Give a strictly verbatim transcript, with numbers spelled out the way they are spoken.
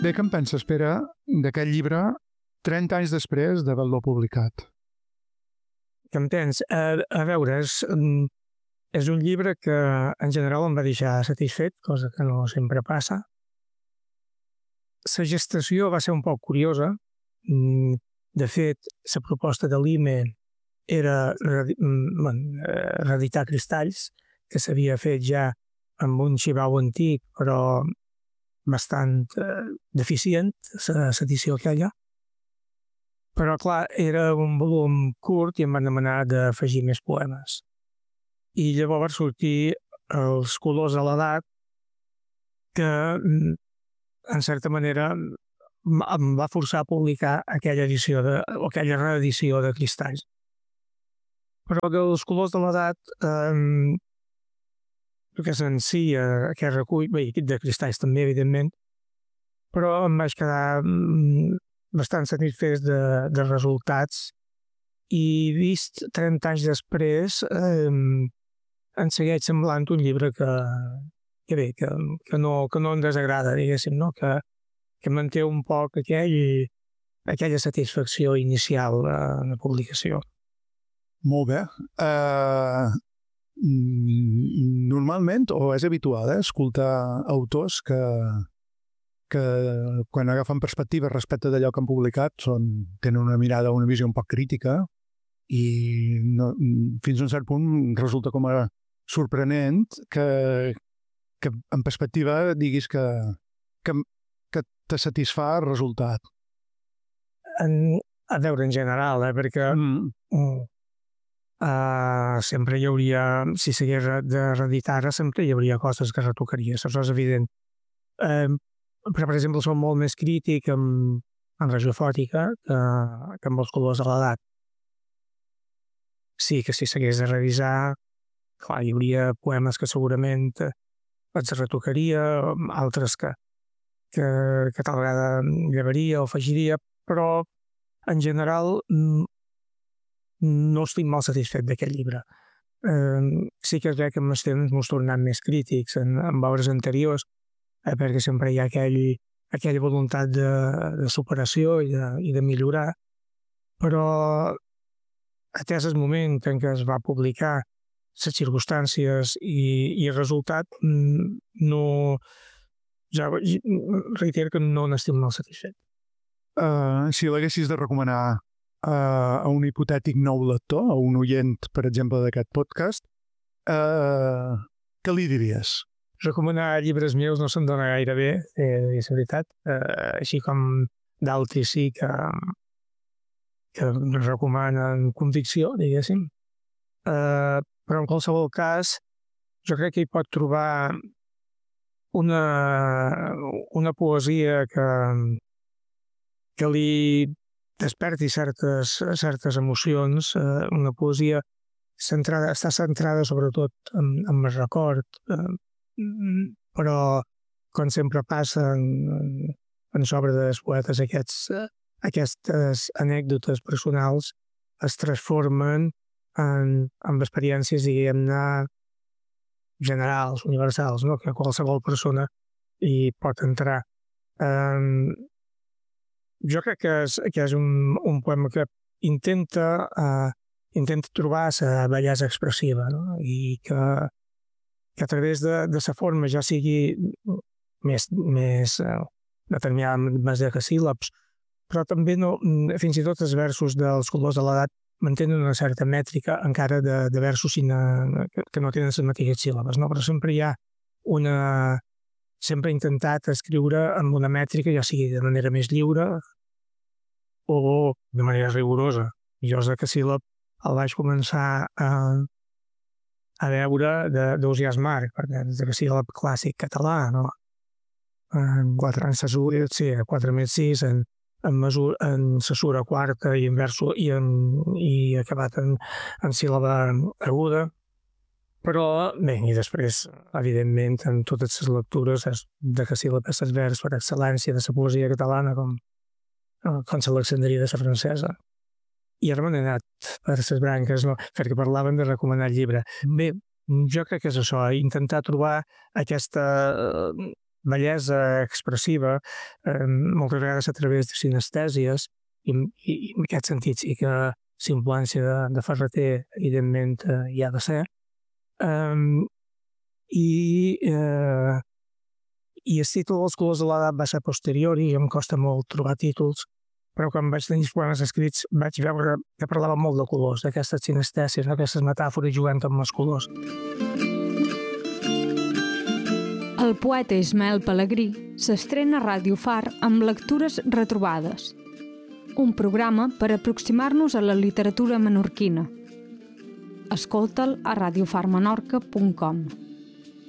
Bé, què en penses, Pere, d'aquest llibre trenta anys després d'haver-lo publicat? Què en tens? A, a veure, és, és un llibre que en general em va deixar satisfet, cosa que no sempre passa. La gestació va ser un poc curiosa. De fet, la proposta de l'I M E era reeditar Cristalls, que s'havia fet ja amb un xivau antic, però bastant eh, deficient, l'edició aquella. Però, clar, era un volum curt i em van demanar d'afegir més poemes. I llavors sortir Els colors de l'edat, que, en certa manera, em va forçar a publicar aquella edició de, o aquella reedició de Cristalls. Però dels colors de l'edat, eh, que és en si, eh, aquest recull, bé, de Cristalls també, evidentment, però em vaig quedar mm, bastant satisfet de, de resultats i vist trenta anys després eh, em segueix semblant un llibre que, que bé, que, que, no, que no em desagrada, diguéssim, no? que, que manté un poc aquell, aquella satisfacció inicial en la publicació. Molt bé. Uh, normalment, o és habitual, eh, escoltar autors que, que quan agafen perspectiva respecte d'allò que han publicat són, tenen una mirada, una visió un poc crítica i no, fins a un cert punt resulta com a sorprenent que, que en perspectiva diguis que, que, que te satisfà el resultat. En, a veure, en general, eh, perquè mm. Uh, sempre hi hauria, si s'hagués de reeditar ara, sempre hi hauria coses que retocaria, això és evident. Uh, però, per exemple, som molt més crític amb, amb radiofòtica que, que amb els colors de l'edat. Sí que si s'hagués de revisar, clar, hi hauria poemes que segurament els retocaria, altres que, que, que tal vegada llevaria o afegiria, però en general no estic molt satisfet d'aquest llibre. Eh, sí que és veritat que amb els temps m'ho tornat més crítics en, en obres anteriors, eh, perquè sempre hi ha aquell, aquella voluntat de, de superació i de, i de millorar, però atès el moment en què es va publicar, les circumstàncies i, i el resultat, no, ja reitero que no n'estic molt satisfet. Uh, si l'haguessis de recomanar a un hipotètic nou lector, a un oient, per exemple, d'aquest podcast, uh, què li diries? Recomanar llibres meus no se'n dona gaire bé, eh, és veritat, uh, així com d'altres sí que, que recomanen convicció, diguéssim. Uh, però en qualsevol cas, jo crec que hi pot trobar una, una poesia que, que li desperti certes, certes emocions, eh, una poesia centrada, està centrada sobretot en, en el record, eh, però com sempre passa en, en, en l'obra dels poetes, aquests, eh, aquestes anècdotes personals es transformen en, en experiències, diguem-ne, generals, universals, no? Que qualsevol persona hi pot entrar. Eh, Jo crec que és, que és un, un poema que intenta, uh, intenta trobar la bellesa expressiva, no? I que, que a través de, de la forma ja sigui més, més uh, determinada més de síl·labs, però també no, fins i tot els versos dels colors de l'edat mantenen una certa mètrica encara de, de versos sina, que, que no tenen les mateixes síl·labes, no? Però sempre hi ha una... sempre he intentat escriure amb una mètrica, ja sigui de manera més lliure o de manera rigorosa. Jo el decasíl·lab el vaig començar a, a veure d'Ausiàs March, perquè el decasíl·lab clàssic català, no? En quatre anys s'asura, sí, a quatre més sis, en, en, mesura, en s'assura quarta i en verso i, en, i acabat en, en síl·laba aguda. Però, bé, i després, evidentment, en totes les lectures de que sí la és el vers per excel·lència de la poesia catalana com, com l'Alexandria de la francesa. I ara m'han anat per les branques, no? Perquè parlaven de recomanar el llibre. Bé, jo crec que és això, intentar trobar aquesta bellesa expressiva, eh, moltes vegades a través de sinestèsies, i, i, i en aquest sentit sí que la influència de, de Ferreter, evidentment, eh, hi ha de ser. Um, i, eh, I el títol dels colors de l'edat va ser posterior i em costa molt trobar títols, però quan vaig tenir els poemes escrits vaig veure que parlava molt de colors, d'aquestes sinestèsies, d'aquestes metàfores jugant amb els colors. El poeta Ismael Pelegrí s'estrena a Ràdio Far amb Lectures retrobades, un programa per aproximar-nos a la literatura menorquina. Escolta'l a radiofarmenorca punt com.